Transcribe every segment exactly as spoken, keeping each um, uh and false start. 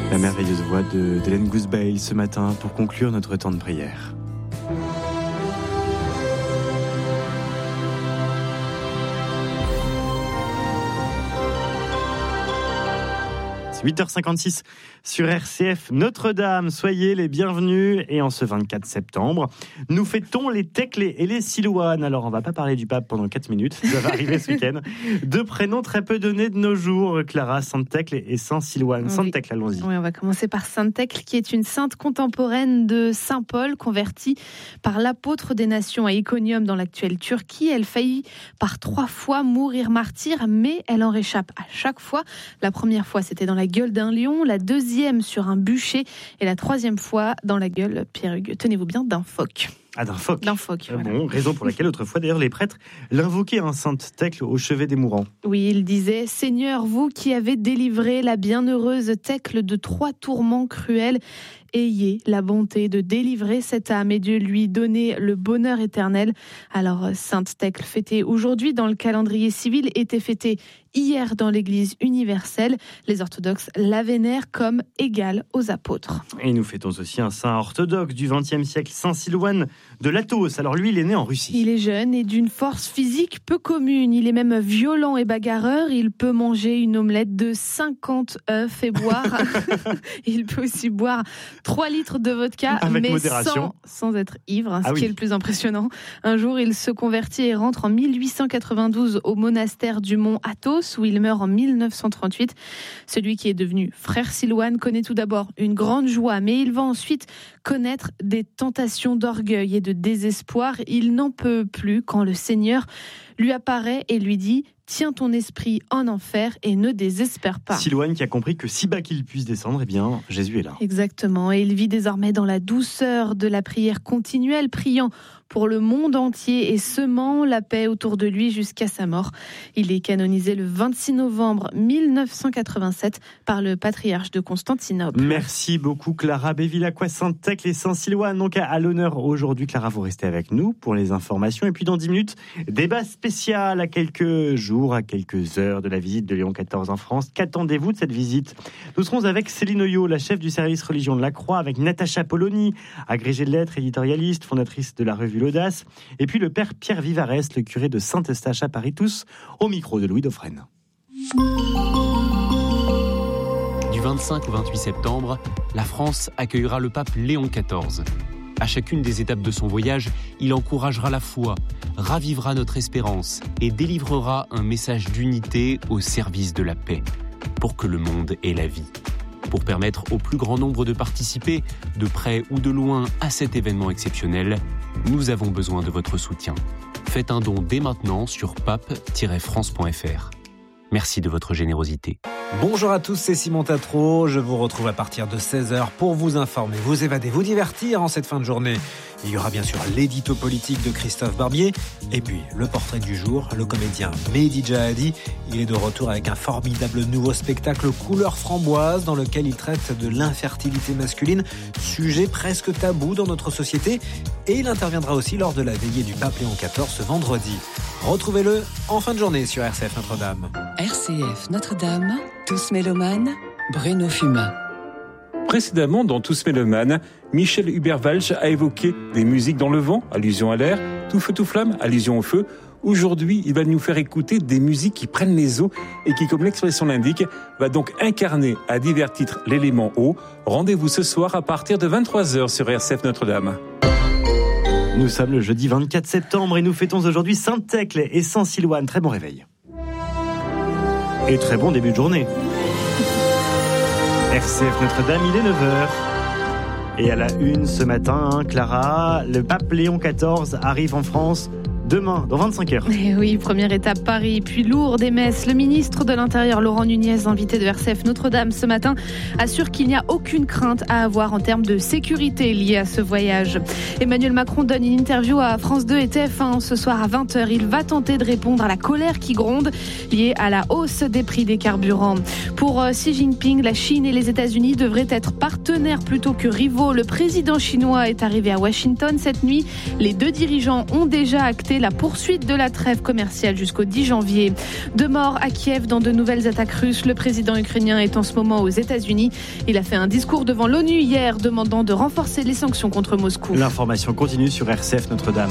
La merveilleuse voix de, d'Hélène Gousbail ce matin pour conclure notre temps de prière. huit heures cinquante-six sur R C F Notre-Dame. Soyez les bienvenus. Et en ce vingt-quatre septembre, nous fêtons les Thècle et les Silouane. Alors, on ne va pas parler du pape pendant quatre minutes. Ça va arriver ce week-end. Deux prénoms très peu donnés de nos jours. Clara, Sainte Thècle et Saint Silouane. Oui. Sainte Thècle, allons-y. Oui, on va commencer par Sainte Thècle, qui est une sainte contemporaine de Saint Paul, convertie par l'apôtre des nations à Iconium dans l'actuelle Turquie. Elle faillit par trois fois mourir martyre, mais elle en réchappe à chaque fois. La première fois, c'était dans la gueule d'un lion, la deuxième sur un bûcher et la troisième fois dans la gueule, Pierre-Hugues, tenez-vous bien, d'un phoque. Ah, d'un phoque. D'un phoque, euh, voilà. Bon, raison pour laquelle autrefois d'ailleurs les prêtres l'invoquaient, hein, Sainte Thècle, au chevet des mourants. Oui, il disait « Seigneur, vous qui avez délivré la bienheureuse Thècle de trois tourments cruels, ayez la bonté de délivrer cette âme et de lui donner le bonheur éternel. » Alors, Sainte Thècle, fêtée aujourd'hui dans le calendrier civil, était fêtée hier dans l'Église universelle. Les orthodoxes la vénèrent comme égale aux apôtres. Et nous fêtons aussi un saint orthodoxe du vingtième siècle, Saint Silouane de Latos. Alors lui, il est né en Russie. Il est jeune et d'une force physique peu commune. Il est même violent et bagarreur. Il peut manger une omelette de cinquante œufs et boire. Il peut aussi boire trois litres de vodka, avec mais modération. Sans, sans être ivre, hein, ce Ah qui oui. est le plus impressionnant. Un jour, il se convertit et rentre en mille huit cent quatre-vingt-douze au monastère du mont Athos, où il meurt en mille neuf cent trente-huit. Celui qui est devenu frère Silouane connaît tout d'abord une grande joie, mais il va ensuite connaître des tentations d'orgueil et de désespoir. Il n'en peut plus quand le Seigneur lui apparaît et lui dit « Tiens ton esprit en enfer et ne désespère pas ». Silouane qui a compris que si bas qu'il puisse descendre, eh bien, Jésus est là. Exactement, et il vit désormais dans la douceur de la prière continuelle, priant pour le monde entier et semant la paix autour de lui jusqu'à sa mort. Il est canonisé le vingt-six novembre mille neuf cent quatre-vingt-sept par le patriarche de Constantinople. Merci beaucoup Clara Bévilacqua, Sainte Thècle et Saint Silouane. Donc à, à l'honneur aujourd'hui, Clara, vous restez avec nous pour les informations. Et puis dans dix minutes, débat spécial à quelques jours, à quelques heures de la visite de Léon quatorze en France. Qu'attendez-vous de cette visite ? Nous serons avec Céline Oyo, la chef du service religion de la Croix, avec Natacha Polony, agrégée de lettres, éditorialiste, fondatrice de la revue L'Audace, et puis le père Pierre Vivarès, le curé de Saint-Eustache à Paris, tous au micro de Louis Dauphren. Du vingt-cinq au vingt-huit septembre, la France accueillera le pape Léon quatorze. À chacune des étapes de son voyage, il encouragera la foi, ravivera notre espérance et délivrera un message d'unité au service de la paix, pour que le monde ait la vie. Pour permettre au plus grand nombre de participer, de près ou de loin, à cet événement exceptionnel, nous avons besoin de votre soutien. Faites un don dès maintenant sur pape tiret france point f r. Merci de votre générosité. Bonjour à tous, c'est Simon Tatro. Je vous retrouve à partir de seize heures pour vous informer, vous évader, vous divertir en cette fin de journée. Il y aura bien sûr l'édito politique de Christophe Barbier et puis le portrait du jour, le comédien Mehdi Jahadi. Il est de retour avec un formidable nouveau spectacle couleur framboise dans lequel il traite de l'infertilité masculine, sujet presque tabou dans notre société. Et il interviendra aussi lors de la veillée du pape Léon quatorze ce vendredi. Retrouvez-le en fin de journée sur R C F Notre-Dame. R C F Notre-Dame, Tous mélomanes, Bruno Fumat. Précédemment, dans Tous mélomanes, Michel Hubert-Walsh a évoqué des musiques dans le vent, allusion à l'air, Tout feu, tout flamme, allusion au feu. Aujourd'hui, il va nous faire écouter des musiques qui prennent les eaux et qui, comme l'expression l'indique, va donc incarner à divers titres l'élément eau. Rendez-vous ce soir à partir de vingt-trois heures sur R C F Notre-Dame. Nous sommes le jeudi vingt-quatre septembre et nous fêtons aujourd'hui Sainte Thècle et Saint Silouane. Très bon réveil. Et très bon début de journée. R C F Notre-Dame, il est neuf heures. Et à la une ce matin, Clara, le pape Léon quatorze arrive en France demain, dans vingt-cinq heures. Et oui, première étape Paris, puis Lourdes et Metz. Le ministre de l'Intérieur, Laurent Nunez, invité de R C F Notre-Dame ce matin, assure qu'il n'y a aucune crainte à avoir en termes de sécurité liée à ce voyage. Emmanuel Macron donne une interview à France deux et T F un ce soir à vingt heures. Il va tenter de répondre à la colère qui gronde liée à la hausse des prix des carburants. Pour Xi Jinping, la Chine et les États-Unis devraient être partenaires plutôt que rivaux. Le président chinois est arrivé à Washington cette nuit. Les deux dirigeants ont déjà acté annoncé la poursuite de la trêve commerciale jusqu'au dix janvier. Deux morts à Kiev dans de nouvelles attaques russes. Le président ukrainien est en ce moment aux États-Unis. Il a fait un discours devant l'ONU hier demandant de renforcer les sanctions contre Moscou. L'information continue sur R C F Notre-Dame.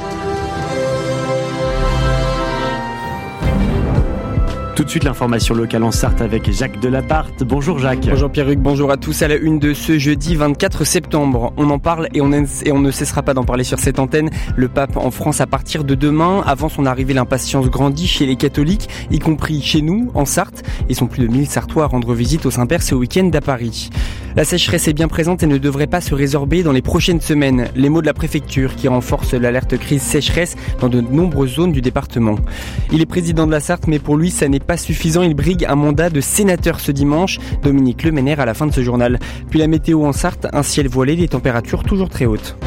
Tout de suite, l'information locale en Sarthe avec Jacques Delabarthe. Bonjour Jacques. Bonjour Pierruc, bonjour à tous. À la une de ce jeudi vingt-quatre septembre, on en parle et on, et on ne cessera pas d'en parler sur cette antenne. Le pape en France à partir de demain. Avant son arrivée, l'impatience grandit chez les catholiques, y compris chez nous, en Sarthe. Ils sont plus de mille Sartois à rendre visite au Saint-Père ce week-end à Paris. La sécheresse est bien présente et ne devrait pas se résorber dans les prochaines semaines. Les mots de la préfecture qui renforce l'alerte crise sécheresse dans de nombreuses zones du département. Il est président de la Sarthe, mais pour lui, ça n'est pas suffisant. Il brigue un mandat de sénateur ce dimanche. Dominique Leménaire à la fin de ce journal. Puis la météo en Sarthe, un ciel voilé, des températures toujours très hautes.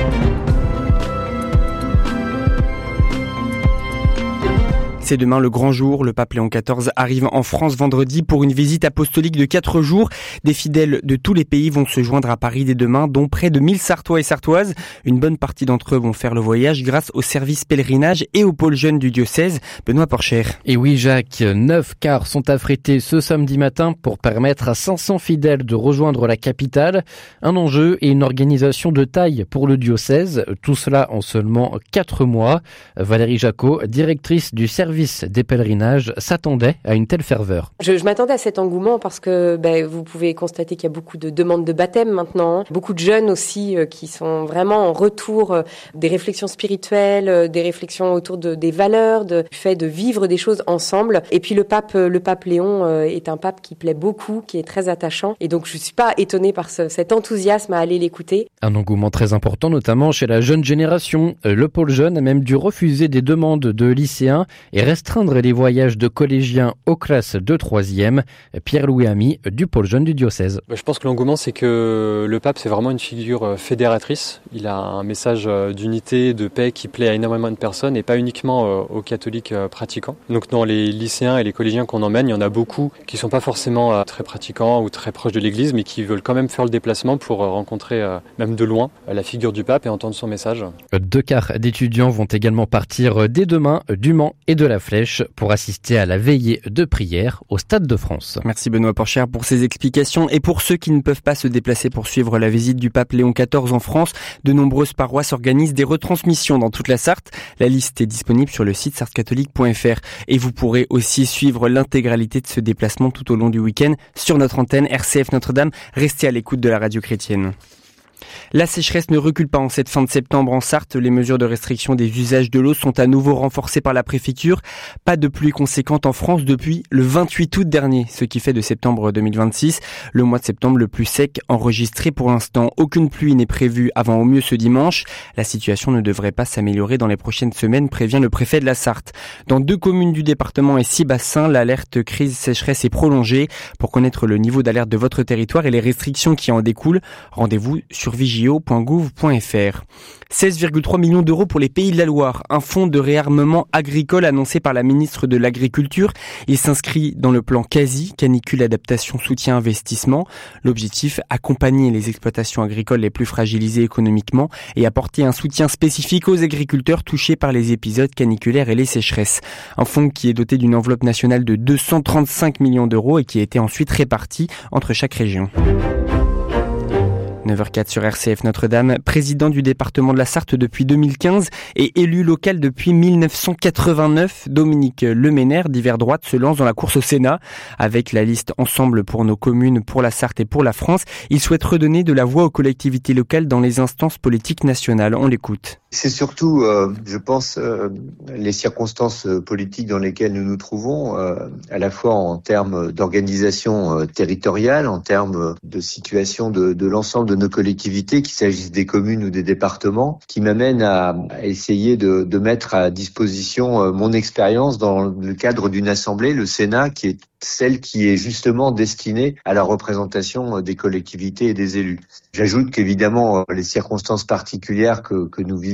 C'est demain le grand jour. Le pape Léon quatorze arrive en France vendredi pour une visite apostolique de quatre jours. Des fidèles de tous les pays vont se joindre à Paris dès demain, dont près de mille Sartois et Sartoises. Une bonne partie d'entre eux vont faire le voyage grâce au service pèlerinage et au pôle jeune du diocèse. Benoît Porcher. Et oui Jacques, neuf cars sont affrétés ce samedi matin pour permettre à cinq cents fidèles de rejoindre la capitale. Un enjeu et une organisation de taille pour le diocèse. Tout cela en seulement quatre mois. Valérie Jacot, directrice du service des pèlerinages, s'attendait à une telle ferveur. Je, je m'attendais à cet engouement parce que ben, vous pouvez constater qu'il y a beaucoup de demandes de baptême maintenant, hein. Beaucoup de jeunes aussi euh, qui sont vraiment en retour euh, des réflexions spirituelles, euh, des réflexions autour de, des valeurs, de, du fait de vivre des choses ensemble. Et puis le pape, euh, le pape Léon euh, est un pape qui plaît beaucoup, qui est très attachant. Et donc je suis pas étonnée par ce, cet enthousiasme à aller l'écouter. Un engouement très important, notamment chez la jeune génération. Le pôle jeune a même dû refuser des demandes de lycéens et restreindre les voyages de collégiens aux classes de troisième. Pierre-Louis Ami du pôle jeune du diocèse. Je pense que l'engouement, c'est que le pape, c'est vraiment une figure fédératrice. Il a un message d'unité, de paix qui plaît à énormément de personnes et pas uniquement aux catholiques pratiquants. Donc dans les lycéens et les collégiens qu'on emmène, il y en a beaucoup qui sont pas forcément très pratiquants ou très proches de l'église, mais qui veulent quand même faire le déplacement pour rencontrer, même de loin, la figure du pape et entendre son message. Deux quarts d'étudiants vont également partir dès demain du Mans et de la Flèche pour assister à la veillée de prière au Stade de France. Merci Benoît Porcher pour ces explications. Et pour ceux qui ne peuvent pas se déplacer pour suivre la visite du pape Léon quatorze en France, de nombreuses paroisses organisent des retransmissions dans toute la Sarthe. La liste est disponible sur le site sarthe catholique point f r. Et vous pourrez aussi suivre l'intégralité de ce déplacement tout au long du week-end sur notre antenne R C F Notre-Dame. Restez à l'écoute de la radio chrétienne. La sécheresse ne recule pas en cette fin de septembre en Sarthe. Les mesures de restriction des usages de l'eau sont à nouveau renforcées par la préfecture. Pas de pluie conséquente en France depuis le vingt-huit août dernier, ce qui fait de septembre deux mille vingt-six le mois de septembre le plus sec enregistré pour l'instant. Aucune pluie n'est prévue avant au mieux ce dimanche. La situation ne devrait pas s'améliorer dans les prochaines semaines, prévient le préfet de la Sarthe. Dans deux communes du département et six bassins, l'alerte crise sécheresse est prolongée. Pour connaître le niveau d'alerte de votre territoire et les restrictions qui en découlent, rendez-vous sur vigio point gouv point f r. seize virgule trois millions d'euros pour les Pays de la Loire, un fonds de réarmement agricole annoncé par la ministre de l'Agriculture. Il s'inscrit dans le plan quasi, canicule, adaptation, soutien, investissement. L'objectif, accompagner les exploitations agricoles les plus fragilisées économiquement et apporter un soutien spécifique aux agriculteurs touchés par les épisodes caniculaires et les sécheresses. Un fonds qui est doté d'une enveloppe nationale de deux cent trente-cinq millions d'euros et qui a été ensuite réparti entre chaque région. neuf heures quatre sur R C F Notre-Dame, président du département de la Sarthe depuis deux mille quinze et élu local depuis mille neuf cent quatre-vingt-neuf, Dominique Leménaire, d'hiver droite, se lance dans la course au Sénat. Avec la liste Ensemble pour nos communes, pour la Sarthe et pour la France, il souhaite redonner de la voix aux collectivités locales dans les instances politiques nationales. On l'écoute. C'est surtout, euh, je pense, euh, les circonstances politiques dans lesquelles nous nous trouvons, euh, à la fois en termes d'organisation euh, territoriale, en termes de situation de, de l'ensemble de nos collectivités, qu'il s'agisse des communes ou des départements, qui m'amènent à, à essayer de, de mettre à disposition euh, mon expérience dans le cadre d'une assemblée, le Sénat, qui est celle qui est justement destinée à la représentation des collectivités et des élus. J'ajoute qu'évidemment, les circonstances particulières que, que nous vivons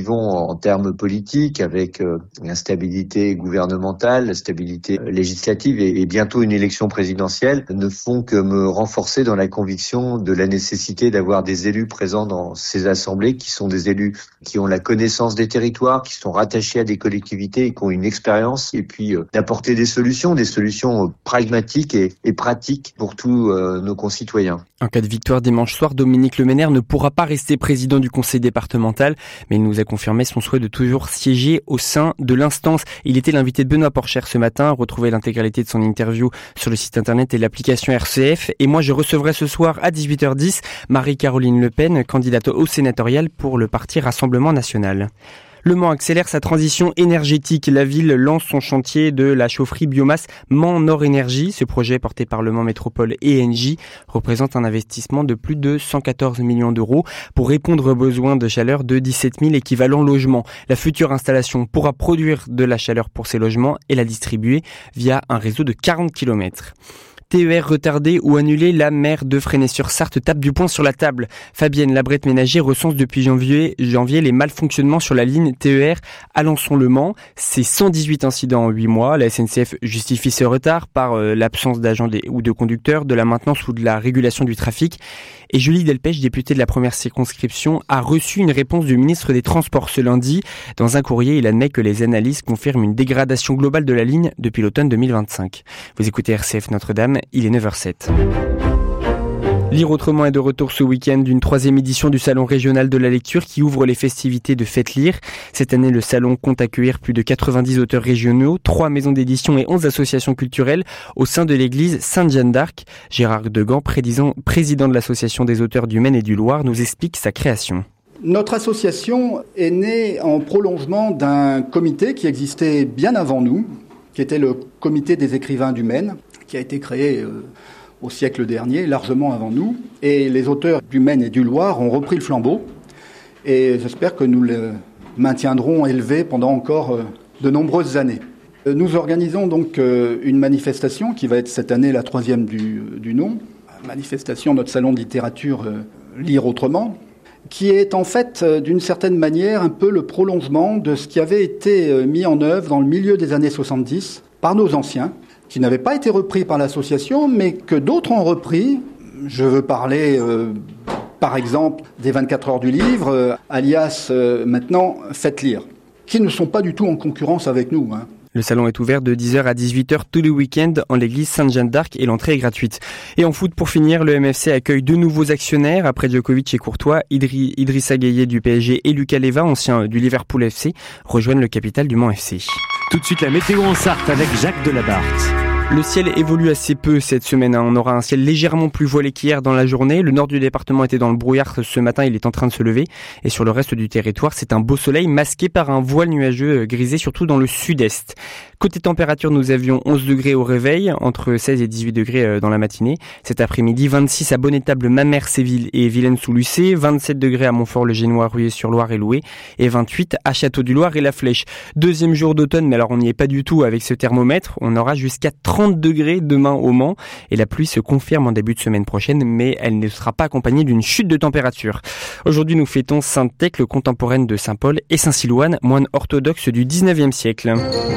vivons en termes politiques, avec euh, l'instabilité gouvernementale, la stabilité législative et, et bientôt une élection présidentielle, ne font que me renforcer dans la conviction de la nécessité d'avoir des élus présents dans ces assemblées, qui sont des élus qui ont la connaissance des territoires, qui sont rattachés à des collectivités et qui ont une expérience, et puis euh, d'apporter des solutions, des solutions euh, pragmatiques et, et pratiques pour tous euh, nos concitoyens. En cas de victoire dimanche soir, Dominique Leménaire ne pourra pas rester président du conseil départemental, mais il nous a confirmé son souhait de toujours siéger au sein de l'instance. Il était l'invité de Benoît Porcher ce matin. Retrouvez l'intégralité de son interview sur le site internet et l'application R C F. Et moi, je recevrai ce soir à dix-huit heures dix Marie-Caroline Le Pen, candidate au sénatorial pour le parti Rassemblement National. Le Mans accélère sa transition énergétique. La ville lance son chantier de la chaufferie biomasse Mans Nord Énergie. Ce projet, porté par le Mans Métropole et Engie, représente un investissement de plus de cent quatorze millions d'euros pour répondre aux besoins de chaleur de dix-sept mille équivalents logements. La future installation pourra produire de la chaleur pour ces logements et la distribuer via un réseau de quarante kilomètres. T E R retardé ou annulé, la maire de Fresnay-sur-Sarthe tape du poing sur la table. Fabienne Labrette Ménager recense depuis janvier, janvier les malfonctionnements sur la ligne T E R Alençon-Le Mans. C'est cent dix-huit incidents en huit mois. La S N C F justifie ce retard par euh, l'absence d'agents ou de conducteurs, de la maintenance ou de la régulation du trafic. Et Julie Delpech, députée de la première circonscription, a reçu une réponse du ministre des Transports ce lundi. Dans un courrier, il admet que les analyses confirment une dégradation globale de la ligne depuis l'automne deux mille vingt-cinq. Vous écoutez R C F Notre-Dame, il est neuf heures zéro sept. Lire autrement est de retour ce week-end d'une troisième édition du Salon régional de la lecture qui ouvre les festivités de Faites Lire. Cette année, le salon compte accueillir plus de quatre-vingt-dix auteurs régionaux, trois maisons d'édition et onze associations culturelles au sein de l'église Sainte-Jeanne d'Arc. Gérard Degan, président de l'association des auteurs du Maine et du Loir, nous explique sa création. Notre association est née en prolongement d'un comité qui existait bien avant nous, qui était le comité des écrivains du Maine, qui a été créé euh, au siècle dernier, largement avant nous. Et les auteurs du Maine et du Loir ont repris le flambeau. Et j'espère que nous le maintiendrons élevé pendant encore euh, de nombreuses années. Nous organisons donc euh, une manifestation qui va être cette année la troisième du, du nom. Manifestation, notre salon de littérature euh, Lire autrement, qui est en fait, euh, d'une certaine manière, un peu le prolongement de ce qui avait été euh, mis en œuvre dans le milieu des années soixante-dix par nos anciens, qui n'avait pas été repris par l'association, mais que d'autres ont repris. Je veux parler, euh, par exemple, des vingt-quatre heures du livre, euh, alias euh, maintenant Faites Lire, qui ne sont pas du tout en concurrence avec nous, hein. Le salon est ouvert de dix heures à dix-huit heures tous les week-ends en l'église Sainte-Jeanne d'Arc et l'entrée est gratuite. Et en foot, pour finir, le M F C accueille deux nouveaux actionnaires. Après Djokovic et Courtois, Idri, Idrissa Gueye du P S G et Lucas Leva, ancien du Liverpool F C, rejoignent le capital du Mans F C. Tout de suite, la météo en Sarthe avec Jacques Delabarthe. Le ciel évolue assez peu cette semaine. On aura un ciel légèrement plus voilé qu'hier dans la journée. Le nord du département était dans le brouillard ce matin, il est en train de se lever. Et sur le reste du territoire, c'est un beau soleil masqué par un voile nuageux grisé, surtout dans le sud-est. Côté température, nous avions onze degrés au réveil, entre seize et dix-huit degrés dans la matinée. Cet après-midi, vingt-six à Bonnétable, Mamers, Séville et Vilaine-sous-Lucé, vingt-sept degrés à Montfort-le-Génois, Rueil-sur-Loire et Loué, et vingt-huit à Château-du-Loir et La Flèche. Deuxième jour d'automne, mais alors on n'y est pas du tout avec ce thermomètre. On aura jusqu'à trente degrés demain au Mans, et la pluie se confirme en début de semaine prochaine, mais elle ne sera pas accompagnée d'une chute de température. Aujourd'hui, nous fêtons Sainte Thècle, contemporaine de Saint Paul, et Saint Silouane, moine orthodoxe du dix-neuvième siècle.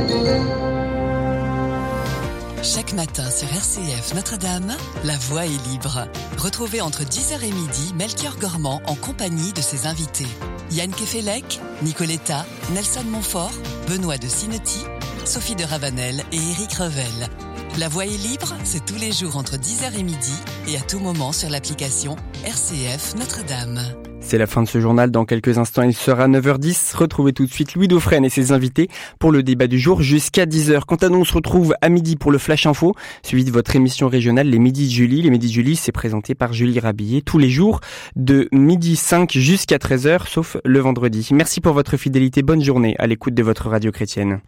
Chaque matin sur R C F Notre-Dame, la voix est libre. Retrouvez entre dix heures et midi Melchior Gormand en compagnie de ses invités. Yann Kefelec, Nicoletta, Nelson Montfort, Benoît de Sinetti, Sophie de Ravanel et Éric Revel. La voix est libre, c'est tous les jours entre dix heures et midi et à tout moment sur l'application R C F Notre-Dame. C'est la fin de ce journal. Dans quelques instants, il sera neuf heures dix. Retrouvez tout de suite Louis Dauphren et ses invités pour le débat du jour jusqu'à dix heures. Quant à nous, on se retrouve à midi pour le Flash Info, suivi de votre émission régionale Les Midis de Julie. Les Midis de Julie, c'est présenté par Julie Rabillet tous les jours de midi cinq jusqu'à treize heures, sauf le vendredi. Merci pour votre fidélité. Bonne journée à l'écoute de votre radio chrétienne.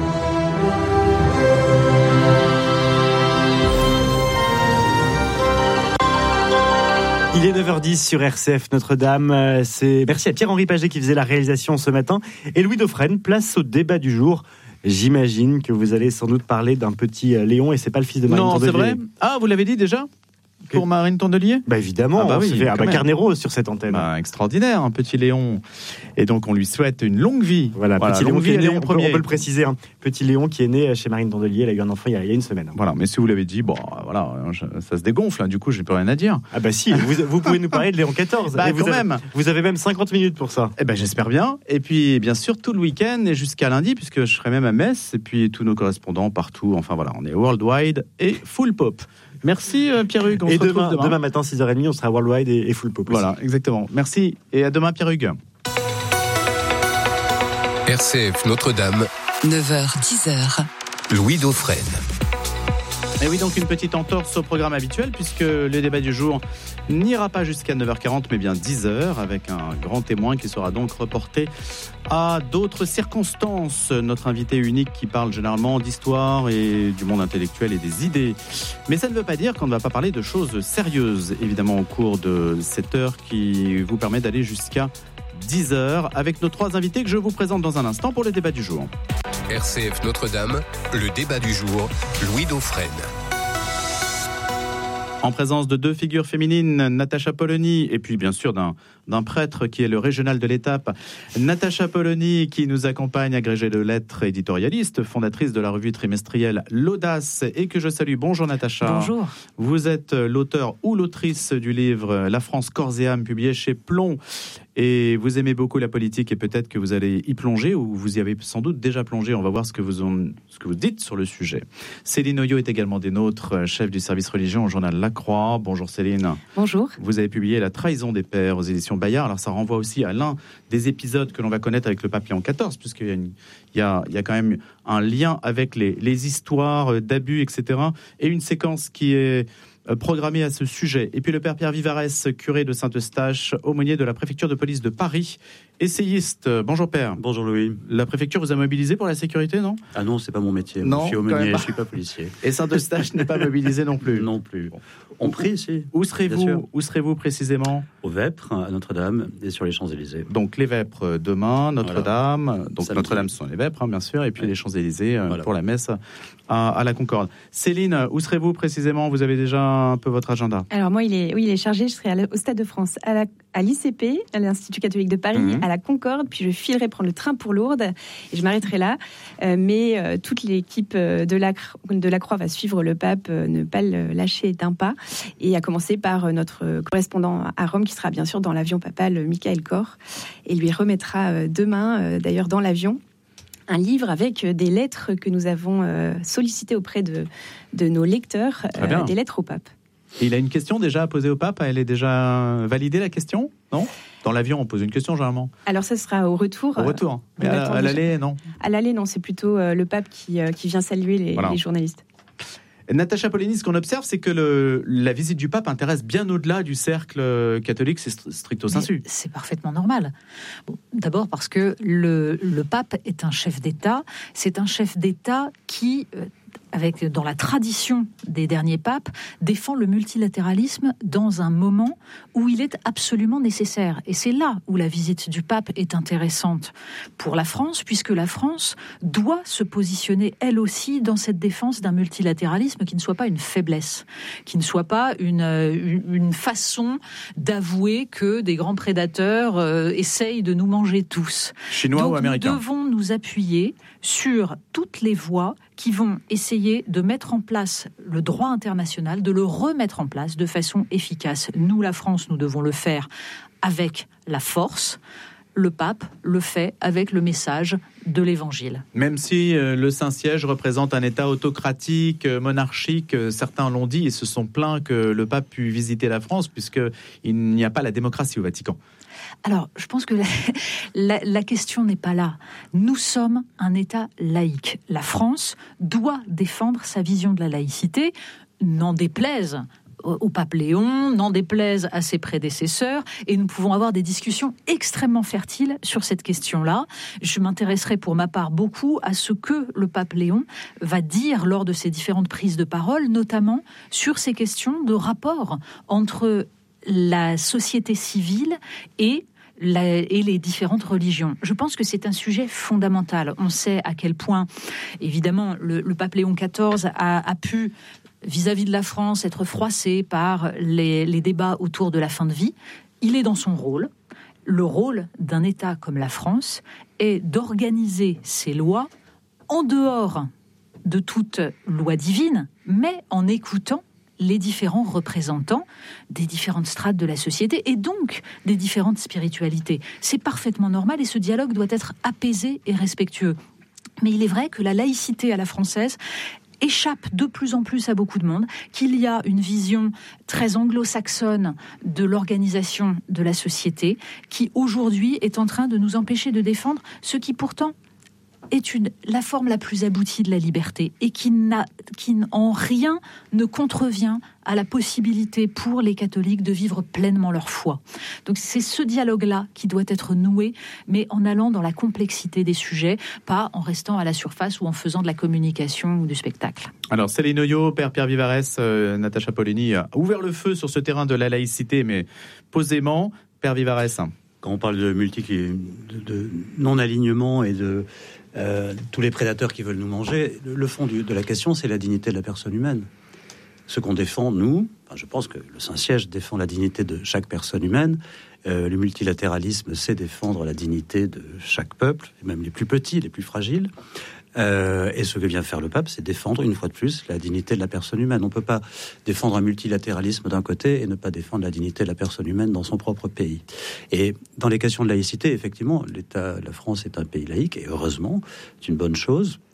Il est neuf heures dix sur R C F Notre-Dame. C'est... Merci à Pierre-Henri Paget qui faisait la réalisation ce matin. Et Louis Dauphren, place au débat du jour. J'imagine que vous allez sans doute parler d'un petit Léon et c'est pas le fils de Marine Non, Tondelier. c'est vrai. Ah, vous l'avez dit déjà ? pour Marine Tondelier ? Bah évidemment, ah bah oui, on se fait ah bah Carnero sur cette antenne. Bah, extraordinaire, un petit Léon. Et donc on lui souhaite une longue vie. Voilà, voilà petit Léon, vie, Léon Léon on, peut, on peut le préciser. Hein. Petit Léon qui est né chez Marine Tondelier, elle a eu un enfant il y a, il y a une semaine. Voilà, mais si vous l'avez dit, bon, voilà, je, ça se dégonfle, hein, du coup j'ai plus rien à dire. Ah bah si, vous, vous pouvez nous parler de Léon quatorze. Bah et vous vous, même. Avez, vous avez même cinquante minutes pour ça. Eh ben j'espère bien. Et puis bien sûr tout le week-end et jusqu'à lundi, puisque je serai même à Metz, et puis tous nos correspondants partout. Enfin voilà, on est worldwide et full pop. Merci euh, Pierre-Hugues. On et se retrouve demain, demain. demain matin six heures trente, on sera worldwide et, et full pop. Voilà, aussi. exactement. Merci et à demain Pierre-Hugues. R C F Notre-Dame. neuf heures dix heures. Louis Dauphren. Et oui, donc une petite entorse au programme habituel, puisque le débat du jour n'ira pas jusqu'à neuf heures quarante, mais bien dix heures, avec un grand témoin qui sera donc reporté à d'autres circonstances. Notre invité unique qui parle généralement d'histoire et du monde intellectuel et des idées. Mais ça ne veut pas dire qu'on ne va pas parler de choses sérieuses, évidemment, au cours de cette heure qui vous permet d'aller jusqu'à dix heures, avec nos trois invités que je vous présente dans un instant pour le débat du jour. R C F Notre-Dame, le débat du jour, Louis Dauphren. En présence de deux figures féminines, Natacha Polony, et puis bien sûr d'un, d'un prêtre qui est le régional de l'étape. Natacha Polony qui nous accompagne, agrégée de lettres, éditorialiste, fondatrice de la revue trimestrielle L'Audace, et que je salue. Bonjour Natacha. Bonjour. Vous êtes l'auteur ou l'autrice du livre La France corps et âme, publié chez Plomb. Et vous aimez beaucoup la politique et peut-être que vous allez y plonger, ou vous y avez sans doute déjà plongé. On va voir ce que vous, en, ce que vous dites sur le sujet. Céline Oyo est également des nôtres, chef du service religion au journal La Croix. Bonjour Céline. Bonjour. Vous avez publié La trahison des pères aux éditions Bayard. Alors ça renvoie aussi à l'un des épisodes que l'on va connaître avec le pape Léon quatorze, puisqu'il y a, une, il y a, il y a quand même un lien avec les, les histoires d'abus, et cetera. Et une séquence qui est programmé à ce sujet. Et puis le père Pierre Vivarès, curé de Saint-Eustache, aumônier de la préfecture de police de Paris, essayiste. Bonjour père. Bonjour Louis. La préfecture vous a mobilisé pour la sécurité, non ? Ah non, c'est pas mon métier. Non, je suis aumônier, je suis pas policier. Et Saint-Eustache n'est pas mobilisé non plus. Non plus. On prie ici. Où serez-vous, où serez-vous précisément ? Au Vêpres, à Notre-Dame et sur les Champs-Élysées. Donc les Vêpres demain, Notre-Dame. Voilà. Donc Samedi. Notre-Dame, ce sont les Vêpres, hein, bien sûr, et puis ouais. les Champs-Élysées euh, voilà. pour la messe à, à la Concorde. Céline, où serez-vous précisément ? Vous avez déjà un peu votre agenda ? Alors moi, il est, oui, il est chargé. Je serai à au Stade de France, à, la, à l'I C P, à l'Institut catholique de Paris, mmh. à la Concorde, puis je filerai prendre le train pour Lourdes et je m'arrêterai là. Euh, mais euh, toute l'équipe de la, de la Croix va suivre le pape, euh, ne pas le lâcher d'un pas, et à commencer par euh, notre correspondant à Rome, qui sera bien sûr dans l'avion papal, Michael Kor, et lui remettra euh, demain, euh, d'ailleurs dans l'avion, un livre avec des lettres que nous avons euh, sollicitées auprès de, de nos lecteurs, euh, des lettres au pape. Et il a une question déjà à poser au pape. Elle est déjà validée, la question ? Non ? Dans l'avion, on pose une question généralement. Alors ça sera au retour. Au retour. Mais à, à l'aller, non ? À l'aller, non. C'est plutôt euh, le pape qui, euh, qui vient saluer les, voilà. les journalistes. Natacha Polony, ce qu'on observe, c'est que le, la visite du pape intéresse bien au-delà du cercle catholique, c'est stricto sensu. C'est parfaitement normal. Bon, d'abord parce que le, le pape est un chef d'État. C'est un chef d'État qui... Euh, avec, dans la tradition des derniers papes, défend le multilatéralisme dans un moment où il est absolument nécessaire. Et c'est là où la visite du pape est intéressante pour la France, puisque la France doit se positionner, elle aussi, dans cette défense d'un multilatéralisme qui ne soit pas une faiblesse, qui ne soit pas une, une, une façon d'avouer que des grands prédateurs euh, essayent de nous manger tous. Chinois Donc, ou américains ? Nous devons nous appuyer sur toutes les voies qui vont essayer de mettre en place le droit international, de le remettre en place de façon efficace. Nous, la France, nous devons le faire avec la force. Le pape le fait avec le message de l'Évangile. Même si euh, le Saint-Siège représente un État autocratique, euh, monarchique, euh, certains l'ont dit et se sont plaints que le pape pût visiter la France, puisqu'il n'y a pas la démocratie au Vatican. Alors, je pense que la, la, la question n'est pas là. Nous sommes un État laïque. La France doit défendre sa vision de la laïcité, n'en déplaise au pape Léon, n'en déplaise à ses prédécesseurs, et nous pouvons avoir des discussions extrêmement fertiles sur cette question-là. Je m'intéresserai pour ma part beaucoup à ce que le pape Léon va dire lors de ses différentes prises de parole, notamment sur ces questions de rapport entre la société civile et La, et les différentes religions. Je pense que c'est un sujet fondamental. On sait à quel point, évidemment, le, le pape Léon quatorze a, a pu vis-à-vis de la France, être froissé par les, les débats autour de la fin de vie. Il est dans son rôle. Le rôle d'un État comme la France est d'organiser ses lois en dehors de toute loi divine, mais en écoutant les différents représentants des différentes strates de la société et donc des différentes spiritualités. C'est parfaitement normal et ce dialogue doit être apaisé et respectueux. Mais il est vrai que la laïcité à la française échappe de plus en plus à beaucoup de monde, qu'il y a une vision très anglo-saxonne de l'organisation de la société qui aujourd'hui est en train de nous empêcher de défendre ce qui pourtant est une, la forme la plus aboutie de la liberté et qui, n'a, qui en rien ne contrevient à la possibilité pour les catholiques de vivre pleinement leur foi. Donc c'est ce dialogue-là qui doit être noué, mais en allant dans la complexité des sujets, pas en restant à la surface ou en faisant de la communication ou du spectacle. Alors Céline Oyo, Père Pierre Vivarès, euh, Natacha Polony a ouvert le feu sur ce terrain de la laïcité, mais posément, Père Vivarès. Quand on parle de multi, de, de non-alignement et de euh, tous les prédateurs qui veulent nous manger, le fond du, de la question, c'est la dignité de la personne humaine. Ce qu'on défend, nous, enfin, je pense que le Saint-Siège défend la dignité de chaque personne humaine. Euh, le multilatéralisme, c'est défendre la dignité de chaque peuple, et même les plus petits, les plus fragiles. Euh, et ce que vient faire le pape, c'est défendre, une fois de plus, la dignité de la personne humaine. On ne peut pas défendre un multilatéralisme d'un côté et ne pas défendre la dignité de la personne humaine dans son propre pays. Et dans les questions de laïcité, effectivement, l'État, la France est un pays laïque, et heureusement, c'est une bonne chose.